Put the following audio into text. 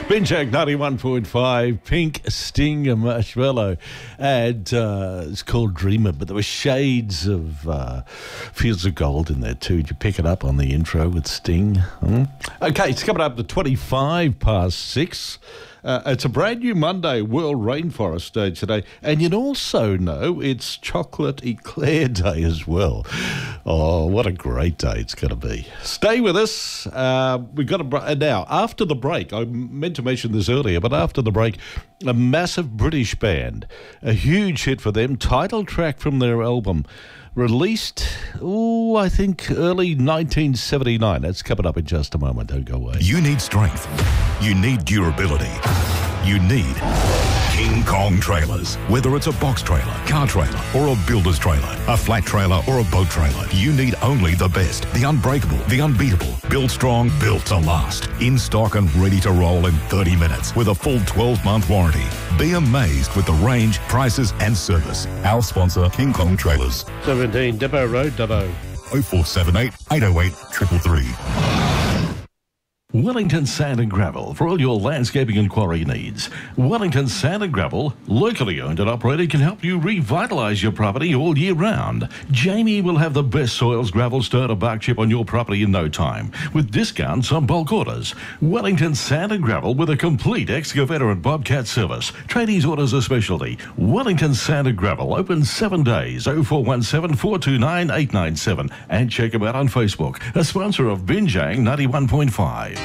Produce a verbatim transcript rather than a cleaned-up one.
Binjag ninety-one point five, Pink Sting Marshmallow. And uh, it's called Dreamer, but there were shades of uh, Fields of Gold in there too. Did you pick it up on the intro with Sting? Hmm? Okay, it's coming up to twenty-five past six. Uh, it's a brand new Monday, World Rainforest Day today. And you'd also know it's Chocolate Eclair Day as well. Oh, what a great day it's going to be. Stay with us. Uh, we've got a br- now, after the break, I meant to mention this earlier, but after the break, a massive British band, a huge hit for them, title track from their album, released, oh, I think early nineteen seventy-nine. That's coming up in just a moment. Don't go away. You need strength. You need durability. You need King Kong trailers. Whether it's a box trailer, car trailer, or a builder's trailer, a flat trailer, or a boat trailer, you need only the best, the unbreakable, the unbeatable. Built strong, built to last. In stock and ready to roll in thirty minutes with a full twelve-month warranty. Be amazed with the range, prices, and service. Our sponsor, King Kong Trailers. seventeen Depot Road, Dubbo. oh four seven eight, eight oh eight, three three three. Wellington Sand and Gravel for all your landscaping and quarry needs. Wellington Sand and Gravel, locally owned and operated, can help you revitalise your property all year round. Jamie will have the best soils, gravel, stone or bark chip on your property in no time, with discounts on bulk orders. Wellington Sand and Gravel with a complete excavator and bobcat service. Tradies orders a specialty. Wellington Sand and Gravel, open seven days, oh four one seven, four two nine, eight nine seven. And check them out on Facebook, a sponsor of Binjang ninety-one point five.